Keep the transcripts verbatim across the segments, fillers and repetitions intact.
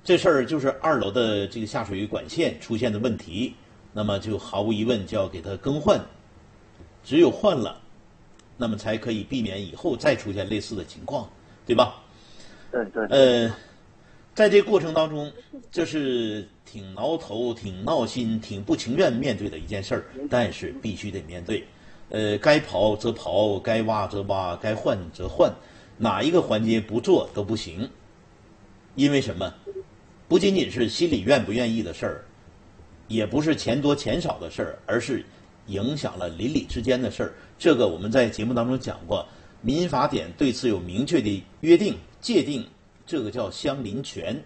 这事儿就是二楼的这个下水管线出现的问题，那么就毫无疑问就要给它更换，只有换了，那么才可以避免以后再出现类似的情况，对吧？ 对对。 呃，在这过程当中，这是挺挠头、挺闹心、挺不情愿面对的一件事儿，但是必须得面对。呃，该刨则刨，该挖则挖，该换则换，哪一个环节不做都不行。因为什么？不仅仅是心里愿不愿意的事儿，也不是钱多钱少的事儿，而是影响了邻里之间的事儿。这个我们在节目当中讲过，民法典对此有明确的约定界定，这个叫相邻权。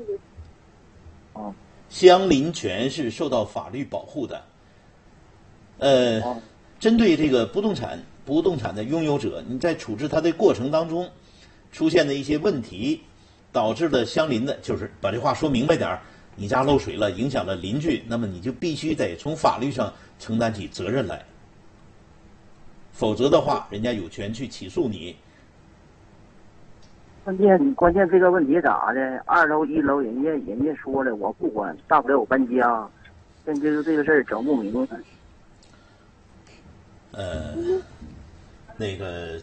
相邻权是受到法律保护的。呃，针对这个不动产不动产的拥有者，你在处置它的过程当中出现的一些问题，导致了相邻的，就是把这话说明白点儿，你家漏水了，影响了邻居，那么你就必须得从法律上承担起责任来，否则的话，人家有权去起诉你。 关键关键这个问题咋的？二楼一楼人家人家说了，我不管，大不了我搬家。现在就是这个事儿整不明白。 呃，那个，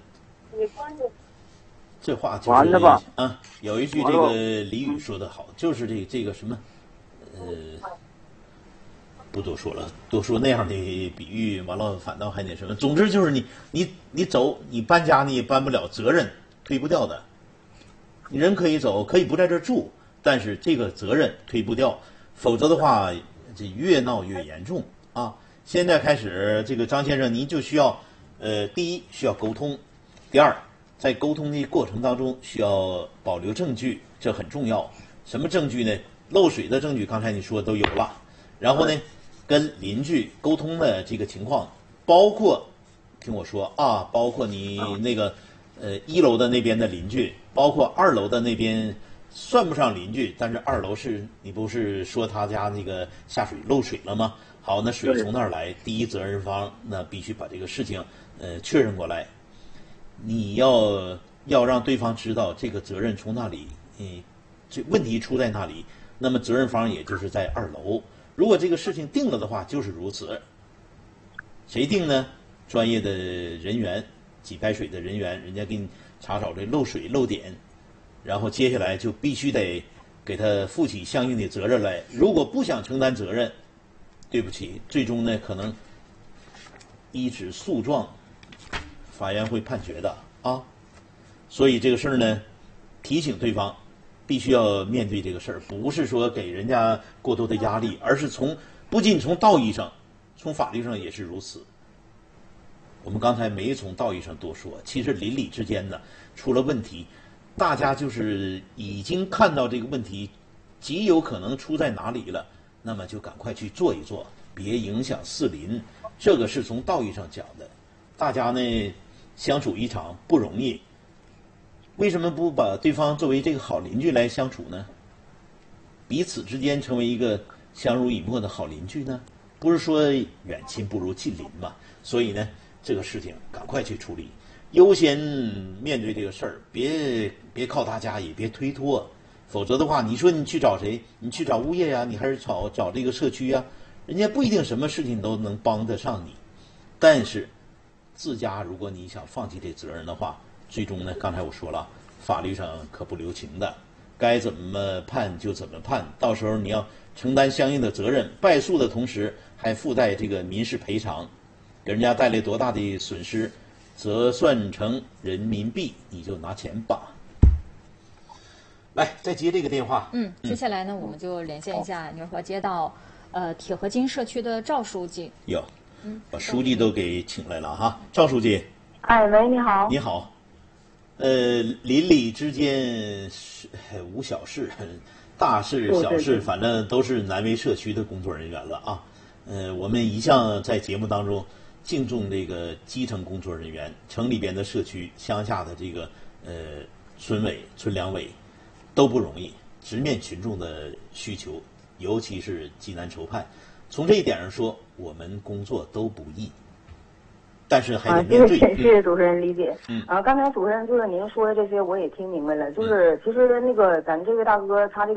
这话就是完了吧？ 啊，有一句这个俚语说得好，就是这这个什么，呃，不多说了，多说那样的比喻，完了反倒还那什么。总之就是你你你走，你搬家你也搬不了，责任推不掉的。你人可以走，可以不在这儿住，但是这个责任推不掉，否则的话，这越闹越严重啊！现在开始，这个张先生您就需要，呃，第一需要沟通，第二在沟通的过程当中需要保留证据，这很重要。什么证据呢？漏水的证据，刚才你说都有了，然后呢，跟邻居沟通的这个情况，包括听我说啊，包括你那个。呃，一楼的那边的邻居，包括二楼的那边，算不上邻居，但是二楼是你不是说他家那个下水漏水了吗？好，那水从那儿来，第一责任方那必须把这个事情呃确认过来，你要要让对方知道这个责任从那里，嗯，这问题出在那里，那么责任方也就是在二楼。如果这个事情定了的话，就是如此。谁定呢？专业的人员。给排水的人员，人家给你查找这漏水漏点，然后接下来就必须得给他负起相应的责任来。如果不想承担责任，对不起，最终呢可能依止诉状，法院会判决的啊。所以这个事儿呢，提醒对方必须要面对这个事儿，不是说给人家过多的压力，而是从不仅从道义上，从法律上也是如此。我们刚才没从道义上多说，其实邻里之间呢出了问题，大家就是已经看到这个问题极有可能出在哪里了，那么就赶快去做一做，别影响四邻。这个是从道义上讲的。大家呢相处一场不容易，为什么不把对方作为这个好邻居来相处呢？彼此之间成为一个相濡以沫的好邻居呢？不是说远亲不如近邻嘛？所以呢。这个事情赶快去处理，优先面对这个事儿，别别靠大家，也别推脱，否则的话，你说你去找谁？你去找物业呀，你还是找找这个社区呀？人家不一定什么事情都能帮得上你。但是自家如果你想放弃这责任的话，最终呢，刚才我说了，法律上可不留情的，该怎么判就怎么判，到时候你要承担相应的责任，败诉的同时还附带这个民事赔偿。给人家带来多大的损失，折算成人民币，你就拿钱吧。来，再接这个电话。 嗯，接下来呢，嗯、我们就连线一下牛河街道呃铁河津社区的赵书记。 有，嗯，把书记都给请来了哈。赵书记。 哎，喂，你好。 你好。呃，邻里之间是无小事，大事小事，反正都是南威社区的工作人员了啊。呃，我们一向在节目当中。敬重这个基层工作人员，城里边的社区、乡下的这个呃村委、村两委都不容易，直面群众的需求，尤其是济南筹判。从这一点上说，我们工作都不易，但是还得面对。 啊，谢谢主持人理解。 嗯。 啊，刚才主持人就是您说的这些，我也听明白了。就是其实那个咱这位大哥他这个。